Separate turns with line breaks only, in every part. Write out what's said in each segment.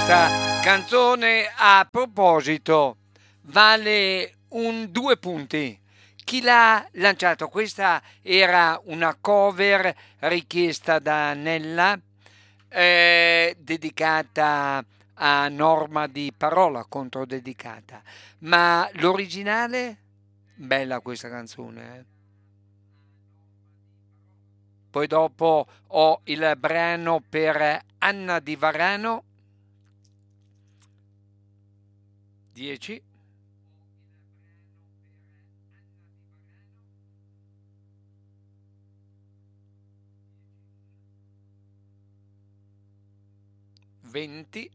questa canzone. A proposito, vale 2 punti. Chi l'ha lanciato? Questa era una cover richiesta da Nella, dedicata a Norma di Parola, controdedicata. Ma l'originale? Bella questa canzone, eh? Poi dopo ho il brano per Anna di Varano, 10. Venti.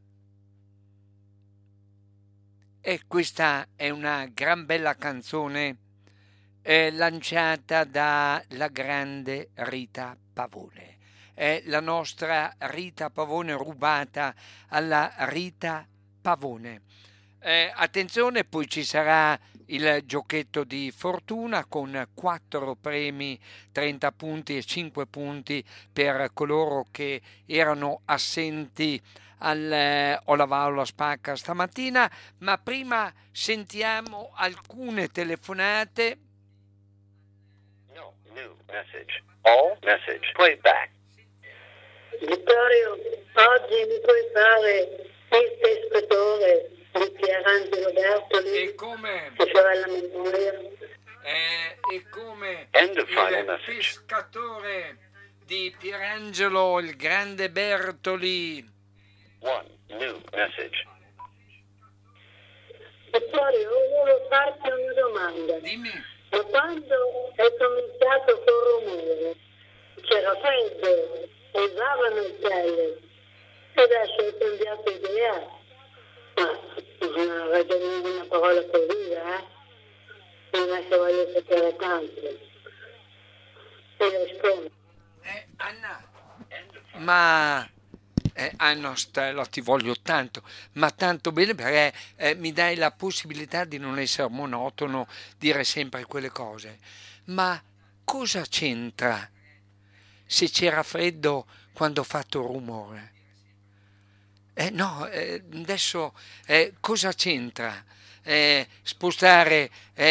E questa è una gran bella canzone, lanciata dalla grande Rita Pavone. È la nostra Rita Pavone, rubata alla Rita Pavone. Attenzione, poi ci sarà il giochetto di fortuna con 4 premi, 30 punti e 5 punti per coloro che erano assenti al Olavao la Spacca stamattina. Ma prima sentiamo alcune telefonate.
No, new message. All message. Play back.
Vittorio, oggi mi puoi fare il pescatore di Pierangelo Bertoli,
E come,
che sarà la memoria?
e come
End of final
il
message.
pescatore di Pierangelo, il grande Bertoli.
One, new message.
Vittorio, volevo farti una domanda.
Dimmi.
Ma quando è cominciato col rumore, c'era freddo, usavano il pellet, e adesso hai cambiato idea? Ma non avete una parola così, non è che voglio sapere tanto. E rispondo.
Anna, ma no, Stella, ti voglio tanto, ma tanto bene, perché mi dai la possibilità di non essere monotono, dire sempre quelle cose. Ma cosa c'entra se c'era freddo quando ho fatto rumore? No, adesso cosa c'entra? Spostare,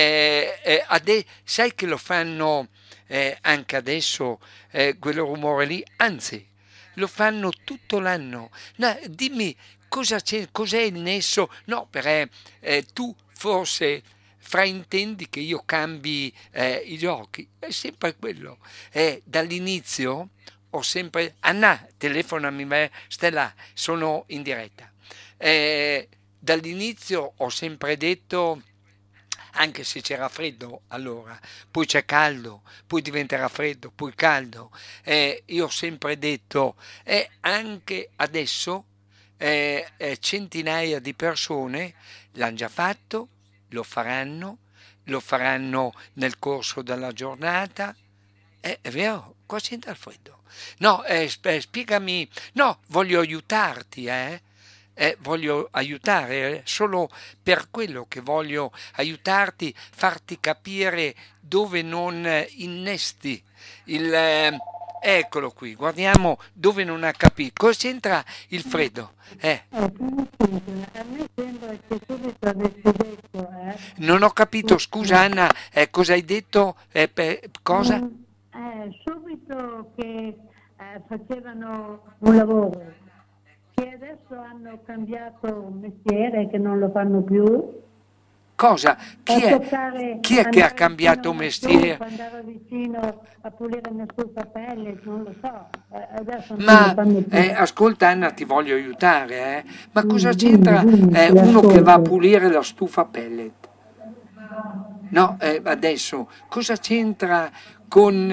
sai che lo fanno anche adesso, quel rumore lì, anzi, lo fanno tutto l'anno. No, dimmi cos'è il nesso? No, perché tu forse fraintendi che io cambi i giochi, è sempre quello. Dall'inizio ho sempre... Anna, telefonami, Stella, sono in diretta. Dall'inizio ho sempre detto, anche se c'era freddo allora, poi c'è caldo, poi diventerà freddo, poi caldo. Io ho sempre detto, anche adesso centinaia di persone l'hanno già fatto, lo faranno nel corso della giornata. È vero, qua c'entra il freddo. No, spiegami, no, voglio aiutarti, voglio aiutare, solo per quello che voglio aiutarti, farti capire dove non innesti il... eccolo qui, guardiamo dove non ha capito. Cosa c'entra il freddo?
A me sembra che subito avessi detto,
Non ho capito, scusa Anna, cosa hai detto? Cosa?
subito che facevano un lavoro, che adesso hanno cambiato mestiere, che non lo fanno più.
Cosa? Chi è che ha
Andare
cambiato
vicino a una
mestiere?
stufa, andare vicino a pulire una stufa pellet, non lo so, adesso non
Ma
lo fanno più.
ascolta Anna, ti voglio aiutare, ma cosa
Dimmi,
c'entra
ti
uno che va a
ascolto.
pulire la stufa pellet? No, adesso cosa c'entra con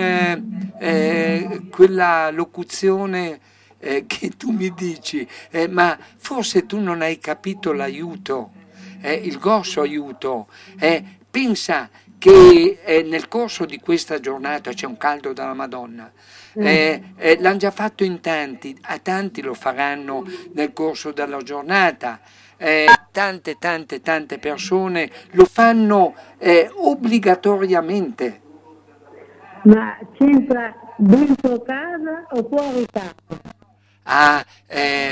quella locuzione che tu mi dici? Ma forse tu non hai capito l'aiuto, il grosso aiuto. Pensa che nel corso di questa giornata c'è un caldo della Madonna. L'hanno già fatto in tanti, a tanti lo faranno nel corso della giornata. Tante persone lo fanno obbligatoriamente.
Ma c'entra dentro casa o fuori casa?
Ah,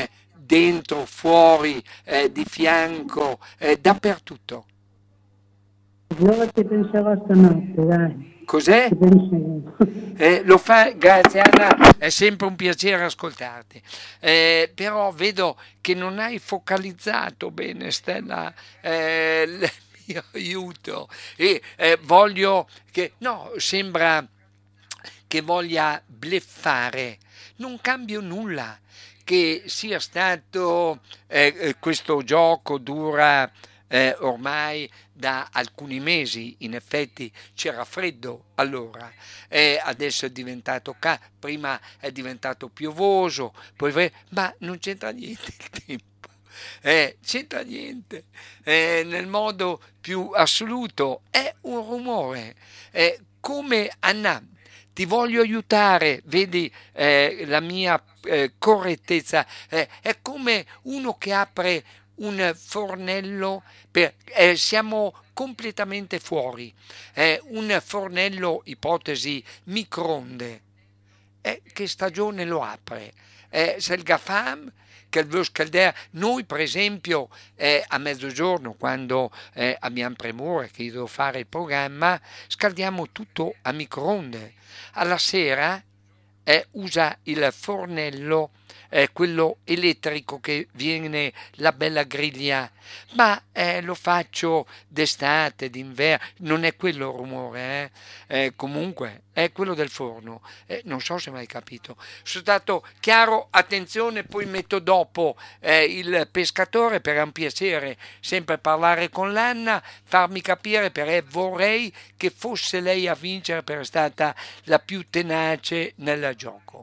dentro, fuori, di fianco, dappertutto.
Allora ti pensavo stanotte, dai.
Cos'è?
Ti pensavo.
Lo fa, grazie Anna, è sempre un piacere ascoltarti. Però vedo che non hai focalizzato bene, Stella, il mio aiuto. E voglio che, no, sembra che voglia bleffare, non cambio nulla. Che sia stato questo gioco dura ormai da alcuni mesi, in effetti c'era freddo allora, adesso è diventato prima è diventato piovoso, poi ma non c'entra niente il tempo. C'entra niente, nel modo più assoluto è un rumore, come Anna. Ti voglio aiutare, vedi la mia correttezza, è come uno che apre un fornello, siamo completamente fuori, un fornello, ipotesi, microonde, che stagione lo apre? Se il GAFAM che vuol scaldare, noi per esempio a mezzogiorno quando abbiamo premura che io devo fare il programma, scaldiamo tutto a microonde. Alla sera usa il fornello, quello elettrico che viene la bella griglia, ma lo faccio d'estate, d'inverno, non è quello il rumore, comunque è quello del forno, non so se mai capito. Sono stato chiaro, attenzione, poi metto dopo il pescatore, per un piacere sempre parlare con l'Anna, farmi capire, perché vorrei che fosse lei a vincere, perché è stata la più tenace nel gioco.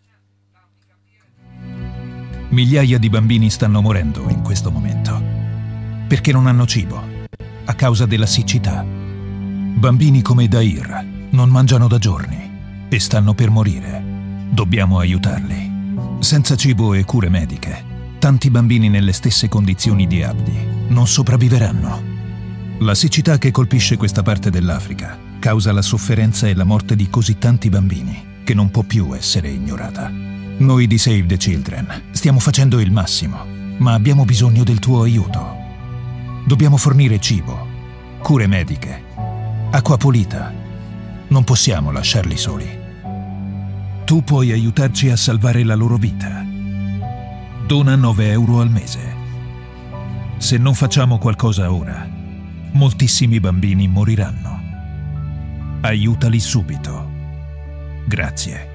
Migliaia di bambini stanno morendo in questo momento perché non hanno cibo a causa della siccità. Bambini come Dair non mangiano da giorni e stanno per morire. Dobbiamo aiutarli. Senza cibo e cure mediche, tanti bambini nelle stesse condizioni di Abdi non sopravviveranno. La siccità che colpisce questa parte dell'Africa causa la sofferenza e la morte di così tanti bambini che non può più essere ignorata. Noi di Save the Children stiamo facendo il massimo, ma abbiamo bisogno del tuo aiuto. Dobbiamo fornire cibo, cure mediche, acqua pulita. Non possiamo lasciarli soli. Tu puoi aiutarci a salvare la loro vita. Dona 9 euro al mese. Se non facciamo qualcosa ora, moltissimi bambini moriranno. Aiutali subito. Grazie.